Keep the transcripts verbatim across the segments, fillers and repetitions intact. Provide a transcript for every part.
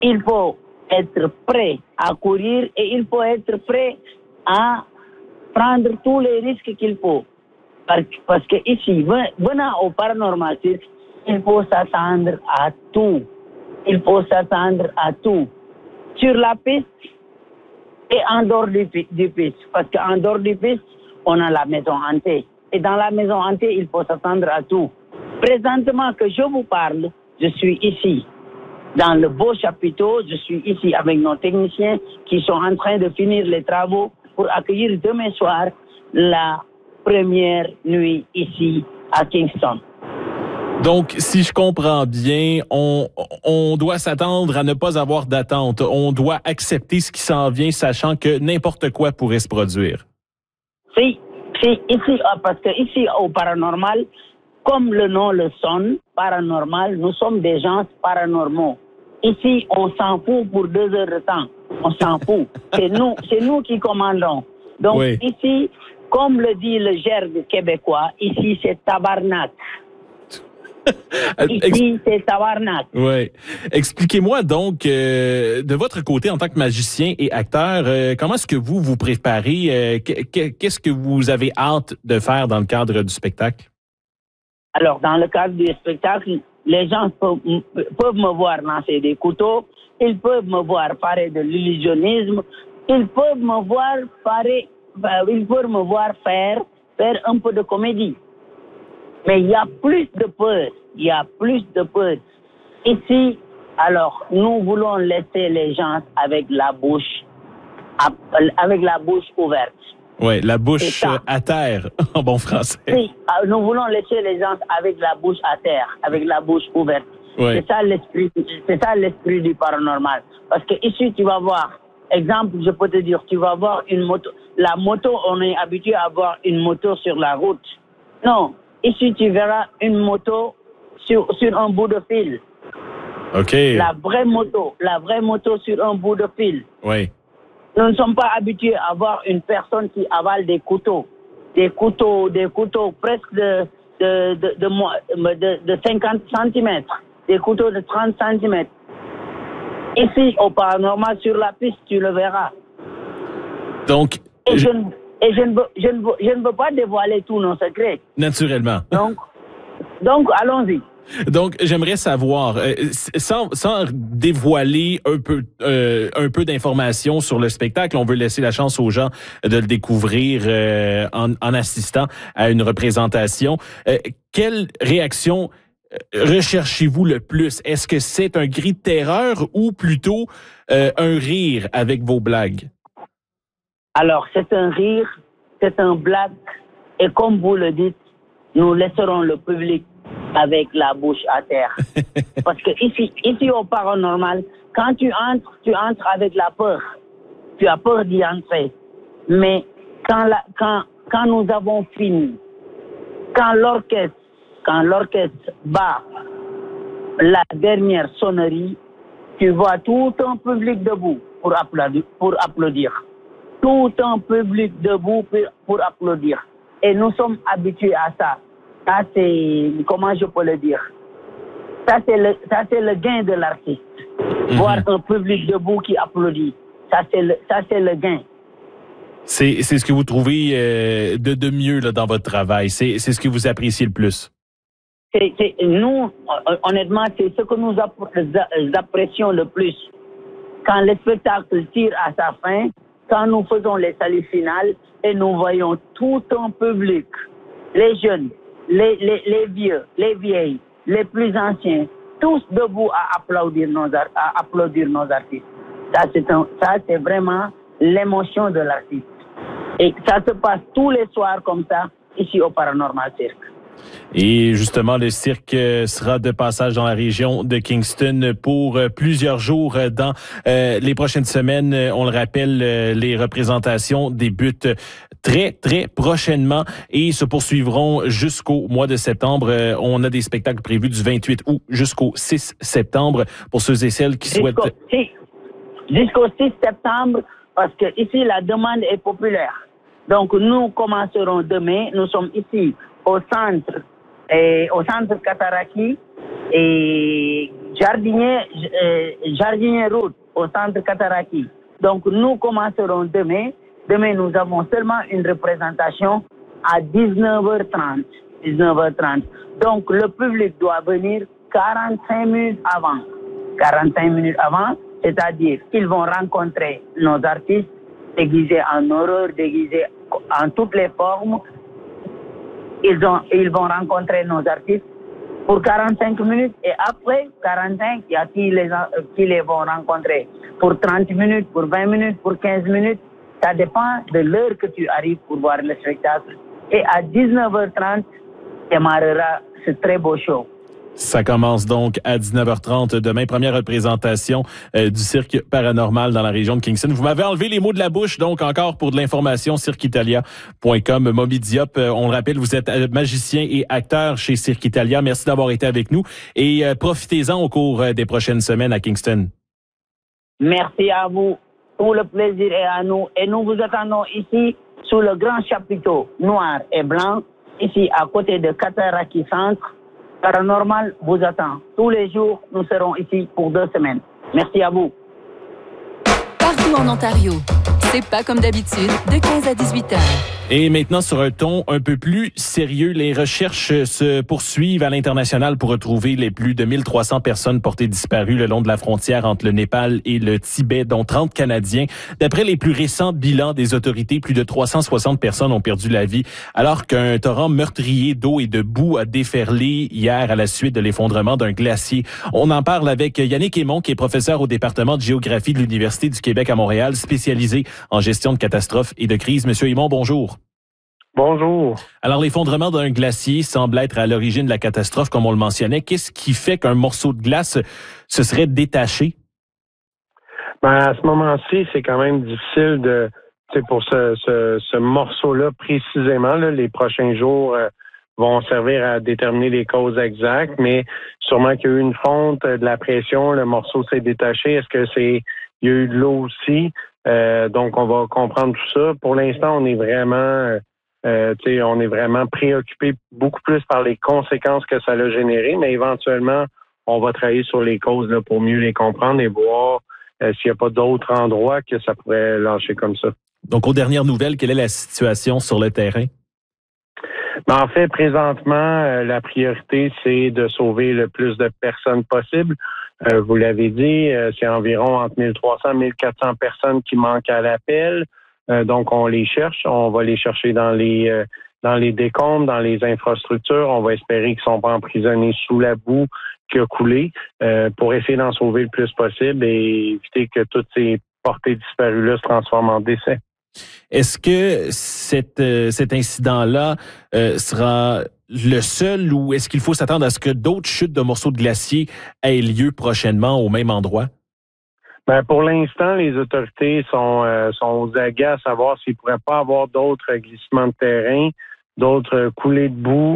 il faut être prêt à courir et il faut être prêt à prendre tous les risques qu'il faut. Parce que ici, venant au paranormal cirque, il faut s'attendre à tout. Il faut s'attendre à tout. Sur la piste et en dehors du, du piste. Parce qu'en dehors du piste, on a la maison hantée. Et dans la maison hantée, il faut s'attendre à tout. Présentement que je vous parle, je suis ici. Dans le beau chapiteau, je suis ici avec nos techniciens qui sont en train de finir les travaux pour accueillir demain soir la première nuit ici à Kingston. Donc, si je comprends bien, on, on doit s'attendre à ne pas avoir d'attente. On doit accepter ce qui s'en vient, sachant que n'importe quoi pourrait se produire. Si, si, ici, parce que ici, au paranormal, comme le nom le sonne, paranormal, nous sommes des gens paranormaux. Ici, on s'en fout pour deux heures de temps. On s'en fout. C'est nous, c'est nous qui commandons. Donc, oui. Ici, comme le dit le gerbe québécois, ici, c'est tabarnak. Ici, c'est tabarnak. Oui. Expliquez-moi donc, euh, de votre côté, en tant que magicien et acteur, euh, comment est-ce que vous vous préparez? Euh, qu'est-ce que vous avez hâte de faire dans le cadre du spectacle? Alors, dans le cadre du spectacle, les gens peuvent, peuvent me voir lancer des couteaux, ils peuvent me voir faire de l'illusionnisme, ils peuvent me voir faire, ils peuvent me voir faire, faire un peu de comédie. Mais il y a plus de peur, il y a plus de peur. Ici, alors, nous voulons laisser les gens avec la bouche, avec la bouche ouverte. Oui, la bouche à terre, en bon français. Oui, nous voulons laisser les gens avec la bouche à terre, avec la bouche ouverte. Oui. C'est ça l'esprit, c'est ça l'esprit du paranormal. Parce que ici, tu vas voir, exemple, je peux te dire, tu vas voir une moto. La moto, on est habitué à voir une moto sur la route. Non. Ici, tu verras une moto sur, sur un bout de fil. OK. La vraie moto, la vraie moto sur un bout de fil. Oui. Nous ne sommes pas habitués à voir une personne qui avale des couteaux. Des couteaux, des couteaux presque de, de, de, de, de, de cinquante centimètres. Des couteaux de trente centimètres. Ici, au paranormal, sur la piste, tu le verras. Donc... Et je... Et je ne, veux, je, ne veux, je ne veux pas dévoiler tous nos secrets. Naturellement. Donc, donc allons-y. Donc, j'aimerais savoir, euh, sans, sans dévoiler un peu, euh, un peu d'informations sur le spectacle, on veut laisser la chance aux gens de le découvrir euh, en, en assistant à une représentation. Euh, quelle réaction recherchez-vous le plus? Est-ce que c'est un cri de terreur ou plutôt euh, un rire avec vos blagues? Alors, c'est un rire, c'est un blague, et comme vous le dites, nous laisserons le public avec la bouche à terre. Parce que ici, ici au paranormal, quand tu entres, tu entres avec la peur. Tu as peur d'y entrer. Mais quand, la, quand, quand nous avons fini, quand l'orchestre, quand l'orchestre bat la dernière sonnerie, tu vois tout un public debout pour applaudir. Pour applaudir. Tout un public debout pour applaudir. Et nous sommes habitués à ça. Ça, c'est, comment je peux le dire? Ça, c'est le, ça, c'est le gain de l'artiste. Mm-hmm. Voir un public debout qui applaudit. Ça, c'est le, ça, c'est le gain. C'est, c'est ce que vous trouvez euh, de, de mieux là, dans votre travail. C'est, c'est ce que vous appréciez le plus. C'est, c'est, nous, honnêtement, c'est ce que nous apprécions le plus. Quand le spectacle tire à sa fin, quand nous faisons les saluts finales et nous voyons tout un public, les jeunes, les, les, les vieux, les vieilles, les plus anciens, tous debout à applaudir nos, à applaudir nos artistes. Ça c'est, un, ça, c'est vraiment l'émotion de l'artiste. Et ça se passe tous les soirs comme ça, ici au Paranormal Cirque. Et justement, le cirque sera de passage dans la région de Kingston pour plusieurs jours dans euh, les prochaines semaines. On le rappelle, les représentations débutent très, très prochainement et se poursuivront jusqu'au mois de septembre. On a des spectacles prévus du vingt-huit août jusqu'au six septembre pour ceux et celles qui souhaitent... Jusqu'au six, jusqu'au six septembre, parce que ici, la demande est populaire. Donc, nous commencerons demain. Nous sommes ici au centre, et au centre Kataraki, et Jardinier, euh, Jardinier Route au centre Kataraki. Donc nous commencerons demain. Demain, nous avons seulement une représentation à dix-neuf heures trente. dix-neuf heures trente. Donc le public doit venir quarante-cinq minutes avant. quarante-cinq minutes avant, c'est-à-dire qu'ils vont rencontrer nos artistes déguisés en horreur, déguisés en toutes les formes. Ils, ont, ils vont rencontrer nos artistes pour quarante-cinq minutes et après quarante-cinq, il y a qui les, qui les vont rencontrer pour trente minutes, pour vingt minutes, pour quinze minutes. Ça dépend de l'heure que tu arrives pour voir le spectacle. Et à dix-neuf heures trente, démarrera ce très beau show. Ça commence donc à dix-neuf heures trente demain, première représentation euh, du cirque paranormal dans la région de Kingston. Vous m'avez enlevé les mots de la bouche, donc encore pour de l'information, cirque italia point com. Moby Diop, euh, on le rappelle, vous êtes magicien et acteur chez Cirque Italia. Merci d'avoir été avec nous et euh, profitez-en au cours euh, des prochaines semaines à Kingston. Merci à vous. Tout le plaisir est à nous et nous vous attendons ici sous le grand chapiteau noir et blanc, ici à côté de Kataraki Centre. Paranormal vous attend. Tous les jours, nous serons ici pour deux semaines. Merci à vous. Partout en Ontario, c'est pas comme d'habitude, de quinze à dix-huit heures. Et maintenant, sur un ton un peu plus sérieux, les recherches se poursuivent à l'international pour retrouver les plus de mille trois cents personnes portées disparues le long de la frontière entre le Népal et le Tibet, dont trente Canadiens. D'après les plus récents bilans des autorités, plus de trois cent soixante personnes ont perdu la vie, alors qu'un torrent meurtrier d'eau et de boue a déferlé hier à la suite de l'effondrement d'un glacier. On en parle avec Yannick Aymon, qui est professeur au département de géographie de l'Université du Québec à Montréal, spécialisé en gestion de catastrophes et de crises. Monsieur Aymon, bonjour. Bonjour. Alors, l'effondrement d'un glacier semble être à l'origine de la catastrophe, comme on le mentionnait. Qu'est-ce qui fait qu'un morceau de glace se serait détaché? Ben, à ce moment-ci, c'est quand même difficile de, tu sais, pour ce, ce, ce morceau-là précisément, là, les prochains jours euh, vont servir à déterminer les causes exactes, mais sûrement qu'il y a eu une fonte, de la pression, le morceau s'est détaché. Est-ce que c'est, il y a eu de l'eau aussi? Euh, donc, on va comprendre tout ça. Pour l'instant, on est vraiment... Euh, on est vraiment préoccupé beaucoup plus par les conséquences que ça a généré, mais éventuellement, on va travailler sur les causes là, pour mieux les comprendre et voir euh, s'il n'y a pas d'autres endroits que ça pourrait lâcher comme ça. Donc, aux dernières nouvelles, quelle est la situation sur le terrain? Ben, en fait, présentement, euh, la priorité, c'est de sauver le plus de personnes possible. Euh, vous l'avez dit, euh, c'est environ entre mille trois cents et mille quatre cents personnes qui manquent à l'appel. Euh, donc, on les cherche. On va les chercher dans les euh, dans les décombres, dans les infrastructures. On va espérer qu'ils ne sont pas emprisonnés sous la boue qui a coulé euh, pour essayer d'en sauver le plus possible et éviter que toutes ces portées disparues-là se transforment en décès. Est-ce que cet, euh, cet incident-là euh, sera le seul ou est-ce qu'il faut s'attendre à ce que d'autres chutes de morceaux de glacier aient lieu prochainement au même endroit? Ben, pour l'instant, les autorités sont, euh, sont aux aguets à savoir s'il ne pourrait pas avoir d'autres glissements de terrain, d'autres coulées de boue.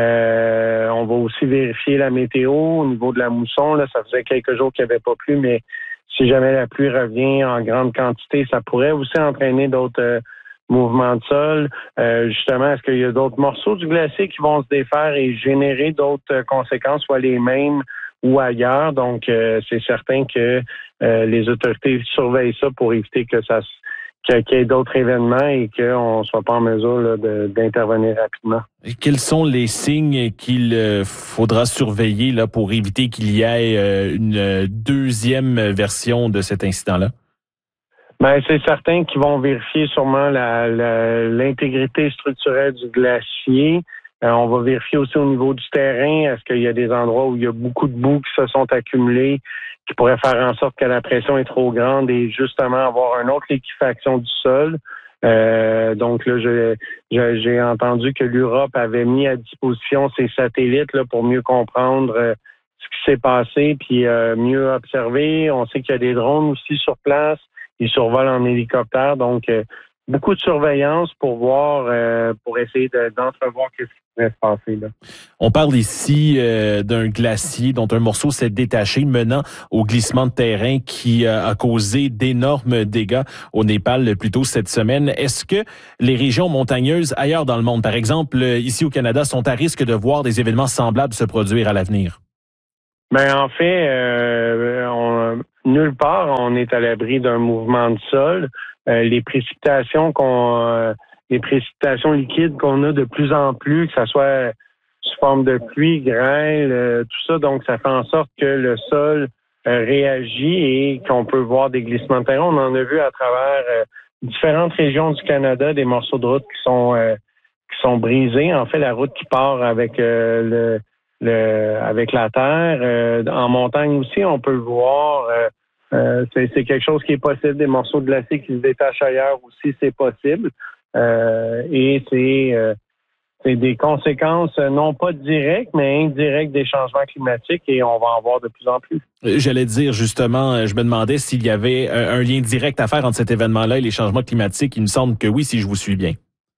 Euh, on va aussi vérifier la météo au niveau de la mousson. Là, ça faisait quelques jours qu'il n'y avait pas plu, mais si jamais la pluie revient en grande quantité, ça pourrait aussi entraîner d'autres euh, mouvements de sol. Euh, justement, est-ce qu'il y a d'autres morceaux du glacier qui vont se défaire et générer d'autres euh, conséquences, soit les mêmes ou ailleurs? Donc, euh, c'est certain que euh, les autorités surveillent ça pour éviter que ça qu'il y ait d'autres événements et qu'on ne soit pas en mesure là, de, d'intervenir rapidement. Et quels sont les signes qu'il euh, faudra surveiller là, pour éviter qu'il y ait euh, une deuxième version de cet incident-là? Ben, c'est certain qu'ils vont vérifier sûrement la, la, l'intégrité structurelle du glacier. Euh, on va vérifier aussi au niveau du terrain. Est-ce qu'il y a des endroits où il y a beaucoup de boue qui se sont accumulées, qui pourraient faire en sorte que la pression est trop grande et justement avoir une autre liquéfaction du sol. Euh, donc là, je, je, j'ai entendu que l'Europe avait mis à disposition ses satellites là, pour mieux comprendre euh, ce qui s'est passé, puis euh, mieux observer. On sait qu'il y a des drones aussi sur place. Ils survolent en hélicoptère, donc euh, beaucoup de surveillance pour voir, euh, pour essayer de, d'entrevoir ce qui pourrait se passer là. On parle ici euh, d'un glacier dont un morceau s'est détaché, menant au glissement de terrain qui euh, a causé d'énormes dégâts au Népal plus tôt cette semaine. Est-ce que les régions montagneuses ailleurs dans le monde, par exemple ici au Canada, sont à risque de voir des événements semblables se produire à l'avenir? Ben en fait, euh, on, nulle part on est à l'abri d'un mouvement de sol. Euh, les précipitations qu'on, euh, les précipitations liquides qu'on a de plus en plus, que ça soit sous forme de pluie, grêle, euh, tout ça, donc ça fait en sorte que le sol euh, réagit et qu'on peut voir des glissements de terrain. On en a vu à travers euh, différentes régions du Canada des morceaux de route qui sont euh, qui sont brisés. En fait, la route qui part avec euh, le Le, avec la terre. Euh, en montagne aussi, on peut le voir. Euh, euh, c'est, c'est quelque chose qui est possible. Des morceaux de glacier qui se détachent ailleurs aussi, c'est possible. Euh, et c'est, euh, c'est des conséquences non pas directes, mais indirectes des changements climatiques et on va en voir de plus en plus. J'allais dire justement, je me demandais s'il y avait un, un lien direct à faire entre cet événement-là et les changements climatiques. Il me semble que oui, si je vous suis bien.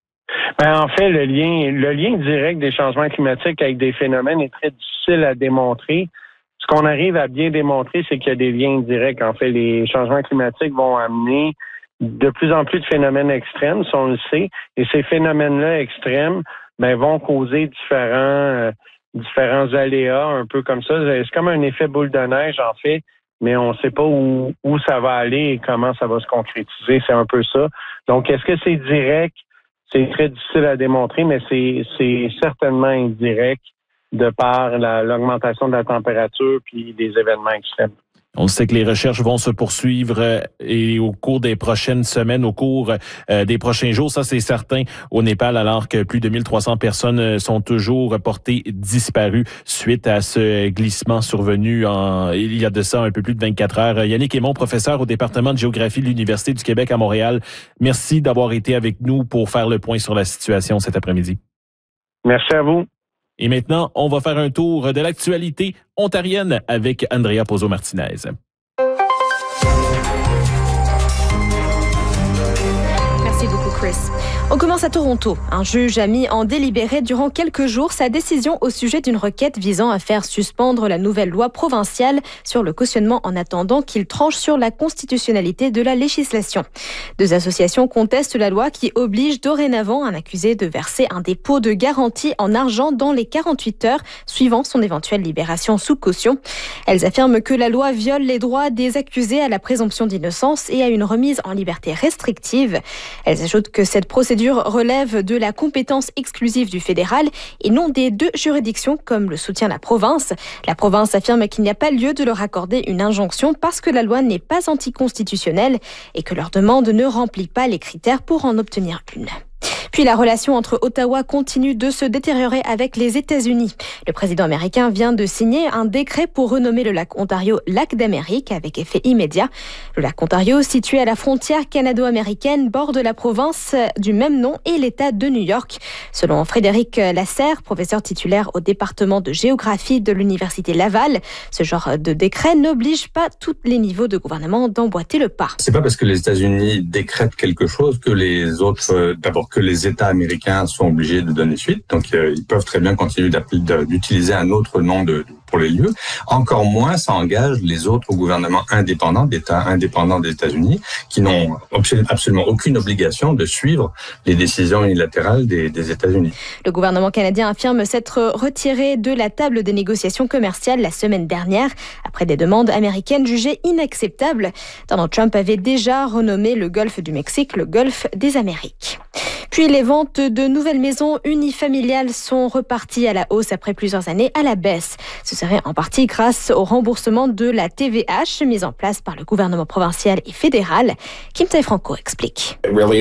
Ben, en fait, le lien, le lien direct des changements climatiques avec des phénomènes est très difficile à démontrer. Ce qu'on arrive à bien démontrer, c'est qu'il y a des liens directs. En fait, les changements climatiques vont amener de plus en plus de phénomènes extrêmes, si on le sait, et ces phénomènes-là extrêmes, ben, vont causer différents, euh, différents aléas, un peu comme ça. C'est comme un effet boule de neige, en fait, mais on ne sait pas où, où ça va aller et comment ça va se concrétiser. C'est un peu ça. Donc, est-ce que c'est direct? C'est très difficile à démontrer, mais c'est, c'est certainement indirect de par la, l'augmentation de la température puis des événements extrêmes. On sait que les recherches vont se poursuivre et au cours des prochaines semaines, au cours euh, des prochains jours, ça c'est certain, au Népal, alors que plus de mille trois cents personnes sont toujours portées disparues suite à ce glissement survenu en, il y a de ça un peu plus de vingt-quatre heures. Yannick Aymon, professeur au département de géographie de l'Université du Québec à Montréal, merci d'avoir été avec nous pour faire le point sur la situation cet après-midi. Merci à vous. Et maintenant, on va faire un tour de l'actualité ontarienne avec Andrea Pozzo-Martinez. Merci beaucoup, Chris. On commence à Toronto. Un juge a mis en délibéré durant quelques jours sa décision au sujet d'une requête visant à faire suspendre la nouvelle loi provinciale sur le cautionnement en attendant qu'il tranche sur la constitutionnalité de la législation. Deux associations contestent la loi qui oblige dorénavant un accusé de verser un dépôt de garantie en argent dans les quarante-huit heures suivant son éventuelle libération sous caution. Elles affirment que la loi viole les droits des accusés à la présomption d'innocence et à une remise en liberté restrictive. Elles ajoutent que cette procédure relève de la compétence exclusive du fédéral et non des deux juridictions comme le soutient la province. La province affirme qu'il n'y a pas lieu de leur accorder une injonction parce que la loi n'est pas anticonstitutionnelle et que leur demande ne remplit pas les critères pour en obtenir une. Puis la relation entre Ottawa continue de se détériorer avec les États-Unis. Le président américain vient de signer un décret pour renommer le lac Ontario lac d'Amérique avec effet immédiat. Le lac Ontario, situé à la frontière canado-américaine, borde la province du même nom et l'État de New York. Selon Frédéric Lasserre, professeur titulaire au département de géographie de l'Université Laval, ce genre de décret n'oblige pas tous les niveaux de gouvernement d'emboîter le pas. C'est pas parce que les États-Unis décrètent quelque chose que les autres, euh, d'abord que les États américains sont obligés de donner suite. Donc, euh, ils peuvent très bien continuer d'utiliser un autre nom de, pour les lieux. Encore moins, ça engage les autres gouvernements indépendants, d'États indépendants des États-Unis, qui n'ont absolument aucune obligation de suivre les décisions unilatérales des, des États-Unis. Le gouvernement canadien affirme s'être retiré de la table des négociations commerciales la semaine dernière, après des demandes américaines jugées inacceptables. Donald Trump avait déjà renommé le golfe du Mexique le golfe des Amériques. Puis les ventes de nouvelles maisons unifamiliales sont reparties à la hausse après plusieurs années à la baisse. Ce serait en partie grâce au remboursement de la T V H mise en place par le gouvernement provincial et fédéral. Kim Tae-Franco explique.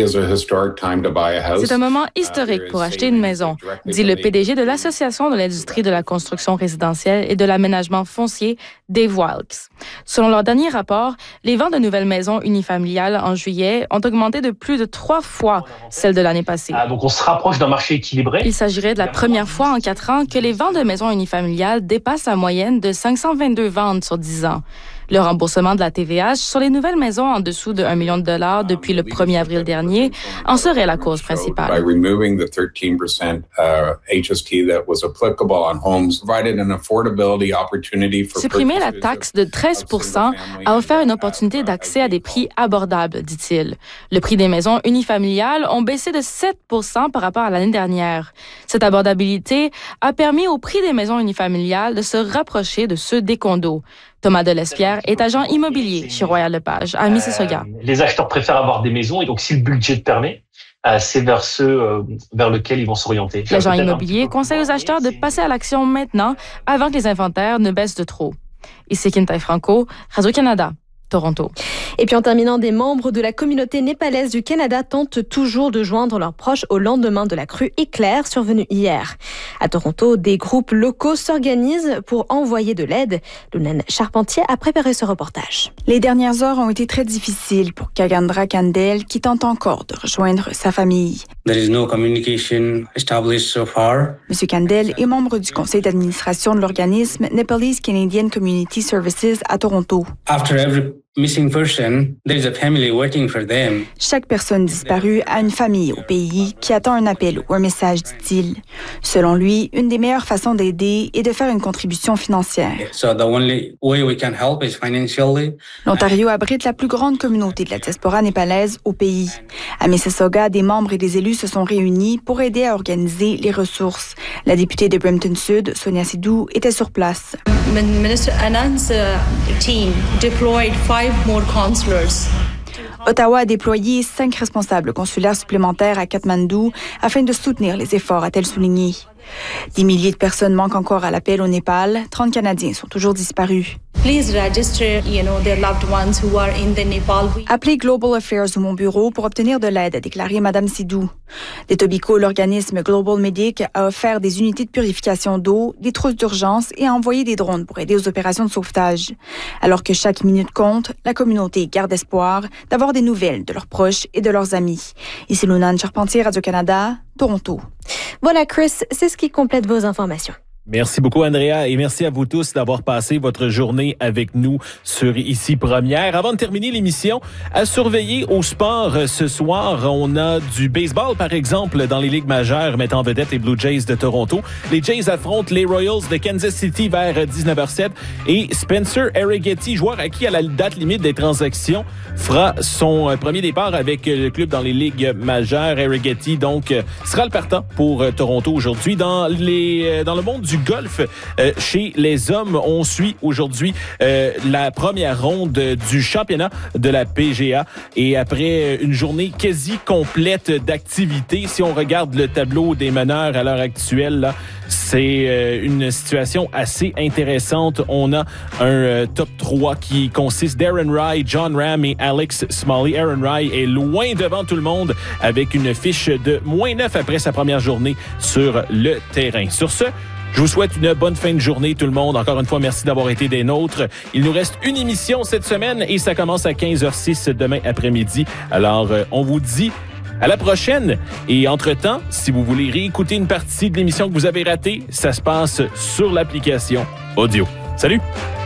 C'est un moment historique pour acheter une maison, dit le P D G de l'Association de l'industrie de la construction résidentielle et de l'aménagement foncier, Dave Wilkes. Selon leur dernier rapport, les ventes de nouvelles maisons unifamiliales en juillet ont augmenté de plus de trois fois celles de l'année passée. Ah, donc on se rapproche d'un marché équilibré. Il s'agirait de la première fois en quatre ans que les ventes de maisons unifamiliales dépassent la moyenne de cinq cent vingt-deux ventes sur dix ans. Le remboursement de la T V H sur les nouvelles maisons en dessous de un million de dollars depuis le premier avril dernier en serait la cause principale. Supprimer la taxe de treize pour cent a offert une opportunité d'accès à des prix abordables, dit-il. Le prix des maisons unifamiliales ont baissé de sept pour cent par rapport à l'année dernière. Cette abordabilité a permis au prix des maisons unifamiliales de se rapprocher de ceux des condos. Thomas Delespierre est agent immobilier chez Royal Lepage à Mississauga. Euh, les acheteurs préfèrent avoir des maisons et donc si le budget le permet, euh, c'est vers ceux euh, vers lesquels ils vont s'orienter. L'agent immobilier conseille aux acheteurs de passer à l'action maintenant avant que les inventaires ne baissent de trop. Ici Kintai Franco, Radio-Canada. Toronto. Et puis en terminant, des membres de la communauté népalaise du Canada tentent toujours de joindre leurs proches au lendemain de la crue éclair survenue hier. À Toronto, des groupes locaux s'organisent pour envoyer de l'aide. Lunane Charpentier a préparé ce reportage. Les dernières heures ont été très difficiles pour Kagandra Kandel qui tente encore de rejoindre sa famille. There is no communication established so far. Monsieur Kandel est membre du conseil d'administration de l'organisme Nepalese Canadian Community Services à Toronto. After every missing person, there is a family waiting for them. Chaque personne disparue a une famille au pays qui attend un appel ou un message, dit-il. Selon lui, une des meilleures façons d'aider est de faire une contribution financière. So the only way we can help is financially. L'Ontario abrite la plus grande communauté de la diaspora népalaise au pays. À Mississauga, des membres et des élus se sont réunis pour aider à organiser les ressources. La députée de Brampton Sud, Sonia Sidou, était sur place. Minister Anand's team deployed five more consulars. Ottawa a déployé cinq responsables consulaires supplémentaires à Katmandou afin de soutenir les efforts, a-t-elle souligné. Des milliers de personnes manquent encore à l'appel au Népal. trente Canadiens sont toujours disparus. Please register, you know, their loved ones who are in the Nepal. Appelez Global Affairs ou mon bureau pour obtenir de l'aide, a déclaré Mme Sidou. D'Etobicoke, l'organisme Global Medic a offert des unités de purification d'eau, des trousses d'urgence et a envoyé des drones pour aider aux opérations de sauvetage. Alors que chaque minute compte, la communauté garde espoir d'avoir des nouvelles de leurs proches et de leurs amis. Ici Lunane Charpentier, Radio-Canada, Toronto. Voilà, Chris, c'est ce qui complète vos informations. Merci beaucoup, Andrea, et merci à vous tous d'avoir passé votre journée avec nous sur Ici Première. Avant de terminer l'émission, à surveiller au sport ce soir, on a du baseball, par exemple, dans les ligues majeures mettant en vedette les Blue Jays de Toronto. Les Jays affrontent les Royals de Kansas City vers dix-neuf heures zéro sept et Spencer Arrighetti, joueur acquis à la date limite des transactions, fera son premier départ avec le club dans les ligues majeures. Arrighetti, donc, sera le partant pour Toronto aujourd'hui. Dans les, dans le monde du golf, euh, chez les hommes, on suit aujourd'hui euh, la première ronde du championnat de la P G A et après une journée quasi complète d'activité, si on regarde le tableau des meneurs à l'heure actuelle, là, c'est euh, une situation assez intéressante. On a un euh, top trois qui consiste d'Aaron Rai, John Ram et Alex Smalley. Aaron Rai est loin devant tout le monde avec une fiche de moins neuf après sa première journée sur le terrain. Sur ce, je vous souhaite une bonne fin de journée, tout le monde. Encore une fois, merci d'avoir été des nôtres. Il nous reste une émission cette semaine et ça commence à quinze heures six demain après-midi. Alors, euh, on vous dit à la prochaine. Et entre-temps, si vous voulez réécouter une partie de l'émission que vous avez ratée, ça se passe sur l'application Audio. Salut!